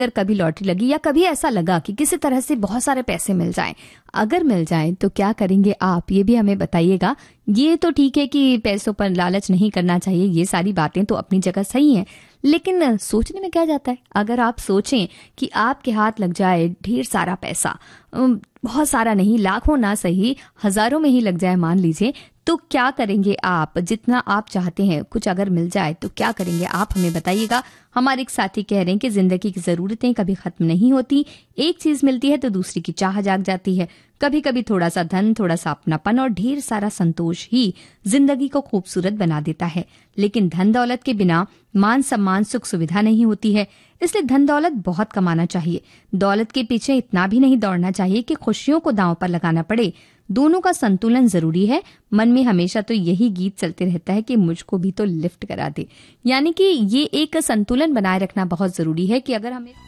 अगर कभी लॉटरी लगी या कभी ऐसा लगा कि किसी तरह से बहुत सारे पैसे मिल जाएं, अगर मिल जाएं तो क्या करेंगे आप, ये भी हमें बताइएगा। ये तो ठीक है कि पैसों पर लालच नहीं करना चाहिए, ये सारी बातें तो अपनी जगह सही हैं, लेकिन सोचने में क्या जाता है। अगर आप सोचें कि आपके हाथ लग जाए ढेर सारा पैसा, बहुत सारा नहीं, लाखों ना सही हजारों में ही लग जाए मान लीजिए, तो क्या करेंगे आप। जितना आप चाहते हैं कुछ अगर मिल जाए तो क्या करेंगे आप, हमें बताइएगा। हमारे एक साथी कह रहे हैं कि जिंदगी की जरूरतें कभी खत्म नहीं होती, एक चीज मिलती है तो दूसरी की चाह जाग जाती है। कभी कभी थोड़ा सा धन, थोड़ा सा अपनापन और ढेर सारा संतोष ही जिंदगी को खूबसूरत बना देता है। लेकिन धन दौलत के बिना मान सम्मान सुख सुविधा नहीं होती है, इसलिए धन दौलत बहुत कमाना चाहिए। दौलत के पीछे इतना भी नहीं दौड़ना चाहिए कि खुशियों को दांव पर लगाना पड़े। दोनों का संतुलन जरूरी है। मन में हमेशा तो यही गीत चलते रहता है कि मुझको भी तो लिफ्ट करा दे, यानी कि ये एक संतुलन बनाए रखना बहुत जरूरी है कि अगर हमें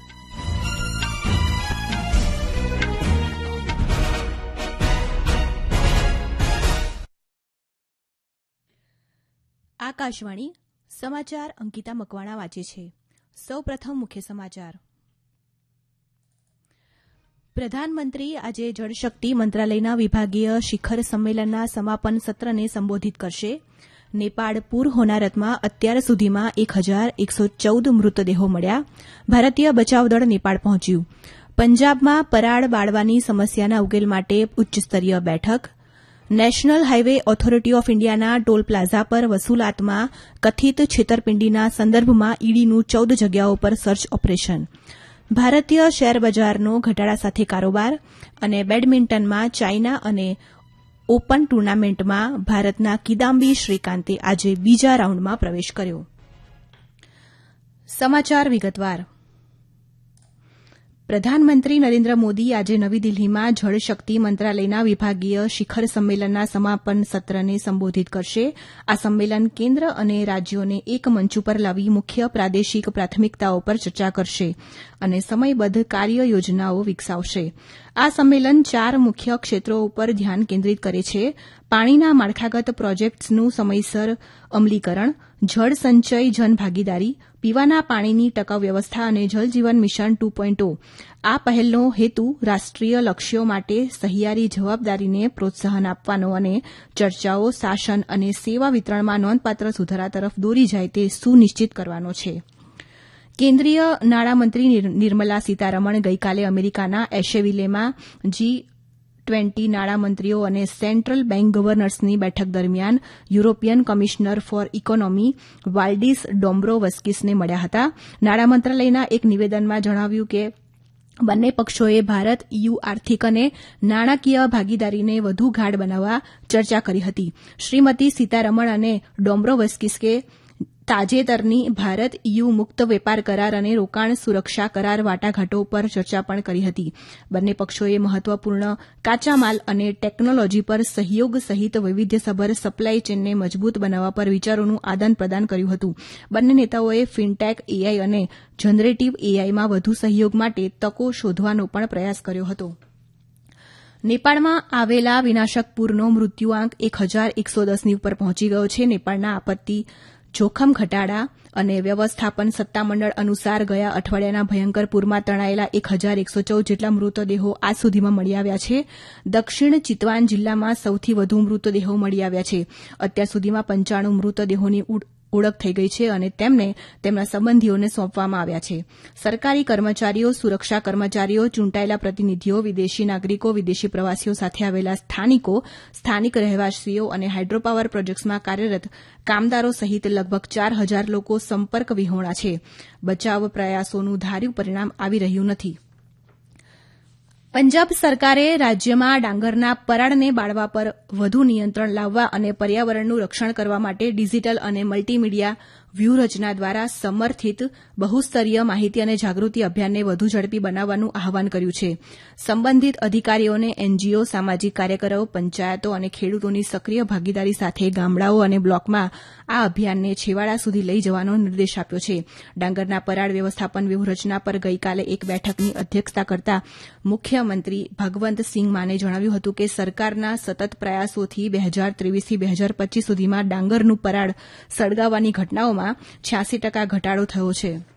આકાશવાણી સમાચાર અંકિતા મકવાણા વાંચે છે. સૌપ્રથમ મુખ્ય સમાચાર. પ્રધાનમંત્રી આજે જળશક્તિ મંત્રાલયના વિભાગીય શિખર સંમેલનના સમાપન સત્રને સંબોધિત કરશે. નેપાળ પૂર હોનારતમાં અત્યાર સુધીમાં 1114 મૃતદેહો મળ્યા. ભારતીય બચાવ દળ નેપાળ પહોંચ્યું. પંજાબમાં પરાળ બાળવાની સમસ્યાના ઉકેલ માટે ઉચ્ચસ્તરીય બેઠક. નેશનલ હાઇવે ઓથોરિટી ઓફ ઇન્ડિયાના ટોલ પ્લાઝા પર વસૂલાતમાં કથિત છેતરપિંડીના સંદર્ભમાં ઈડીનું 14 જગ્યાઓ પર સર્ચ ઓપરેશન. ભારતીય શેરબજારનો ઘટાડા સાથે કારોબાર. અને બેડમિન્ટનમાં ચાઇના અને ઓપન ટુર્નામેન્ટમાં ભારતના કિદામ્બી શ્રીકાંતે આજે બીજા રાઉન્ડમાં પ્રવેશ કર્યો. સમાચાર વિગતવાર. પ્રધાનમંત્રી નરેન્દ્ર મોદી આજે નવી દિલ્હીમાં જળશક્તિ મંત્રાલયના વિભાગીય શિખર સંમેલનના સમાપન સત્રને સંબોધિત કરશે. આ સંમેલન કેન્દ્ર અને રાજ્યોને એક મંચ ઉપર લાવી મુખ્ય પ્રાદેશિક પ્રાથમિકતાઓ પર ચર્ચા કરશે અને સમયબદ્ધ કાર્ય યોજનાઓ વિકસાવશે. આ સંમેલન 4 મુખ્ય ક્ષેત્રો ઉપર ધ્યાન કેન્દ્રિત કરે છે: પાણીના માળખાગત પ્રોજેક્ટ્સનું સમયસર અમલીકરણ, જળ સંચય જન ભાગીદારી, પીવાના પાણીની ટકાઉ વ્યવસ્થા અને જલ જીવન મિશન 2.0. આ પહેલનો હેતુ રાષ્ટ્રીય લક્ષ્યો માટે સહિયારી જવાબદારીને પ્રોત્સાહન આપવાનો અને ચર્ચાઓ શાસન અને સેવા વિતરણમાં નોંધપાત્ર સુધારા તરફ દોરી જાય તે સુનિશ્ચિત કરવાનો છે. કેન્દ્રીય નાણામંત્રી નિર્મલા સીતારમણ ગઈકાલે અમેરિકાના એશેવિલેમાં G20 નાણામંત્રીઓ અને સેન્ટ્રલ બેંક ગવર્નર્સની બેઠક દરમિયાન યુરોપિયન કમિશનર ફોર ઇકોનોમી વાલ્ડીસ ડોમ્બ્રોવસ્કીસને મળ્યા હતા. નાણાં મંત્રાલયના એક નિવેદનમાં જણાવ્યું કે બંને પક્ષોએ ભારત EU આર્થિક અને નાણાકીય ભાગીદારીને વધુ ગાઢ બનાવવા ચર્ચા કરી હતી. શ્રીમતી સીતારમણ અને ડોમ્બ્રોવસ્કીસે તાજેતરની ભારત EU મુક્ત વેપાર કરાર અને રોકાણ સુરક્ષા કરાર વાટાઘાટો પર ચર્ચા પણ કરી હતી. બંને પક્ષોએ મહત્વપૂર્ણ કાચા માલ અને ટેકનોલોજી પર સહયોગ સહિત વૈવિધ્યસભર સપ્લાય ચેનને મજબૂત બનાવવા પર વિચારોનું આદાન પ્રદાન કર્યું હતું. બંને નેતાઓએ ફિનટેક, AI અને જનરેટિવ AIમાં વધુ સહયોગ માટે તકો શોધવાનો પણ પ્રયાસ કર્યો હતો. નેપાળમાં આવેલા વિનાશક પૂરનો મૃત્યુઆંક 1110ની ઉપર પહોંચી ગયો છે. નેપાળના આપત્તિ જોખમ ઘટાડા અને વ્યવસ્થાપન સત્તામંડળ અનુસાર ગયા અઠવાડિયાના ભયંકર પૂરમાં તણાયેલા 1114 જેટલા મૃતદેહો આજ સુધીમાં મળી આવ્યા છે. દક્ષિણ ચિતવાન જિલ્લામાં સૌથી વધુ મૃતદેહો મળી આવ્યા છે. અત્યાર સુધીમાં 95 મૃતદેહોની ઓળખ થઈ ગઈ છે અને તેમને તેમના સંબંધીઓને સોંપવામાં આવ્યા છે. સરકારી કર્મચારીઓ, સુરક્ષા કર્મચારીઓ, ચૂંટાયેલા પ્રતિનિધિઓ, વિદેશી નાગરિકો, વિદેશી પ્રવાસીઓ સાથે આવેલા સ્થાનિકો, સ્થાનિક રહેવાસીઓ અને હાઇડ્રોપાવર પ્રોજેક્ટ્સમાં કાર્યરત કામદારો સહિત લગભગ 4000 લોકો સંપર્ક વિહોણા છે. બચાવ પ્રયાસોનું ધાર્યું પરિણામ આવી રહ્યું નથી. પંજાબ સરકારે રાજ્યમાં ડાંગરના પરાળને બાળવા પર વધુ નિયંત્રણ લાવવા અને પર્યાવરણનું રક્ષણ કરવા માટે ડિજીટલ અને મલ્ટીમીડિયા વ્યૂહરચના દ્વારા સમર્થિત બહુસ્તરીય માહિતી અને જાગૃતિ અભિયાનને વધુ ઝડપી બનાવવાનું આહવાન કર્યું છે. સંબંધિત અધિકારીઓને NGO, સામાજિક કાર્યકરો, પંચાયતો અને ખેડૂતોની સક્રિય ભાગીદારી સાથે ગામડાઓ અને બ્લોકમાં આ અભિયાનને છેવાડા સુધી લઈ જવાનો નિર્દેશ આપ્યો છે. ડાંગરના પરાળ વ્યવસ્થાપન વ્યૂહરચના પર ગઈકાલે એક બેઠકની અધ્યક્ષતા કરતા મુખ્યમંત્રી ભગવંતસિંહ માને જણાવ્યું હતું કે સરકારના સતત પ્રયાસોથી 2023થી 2025 સુધીમાં ડાંગરનું પરાળ સળગાવવાની ઘટનાઓમાં 86% ઘટાડો થયો છે.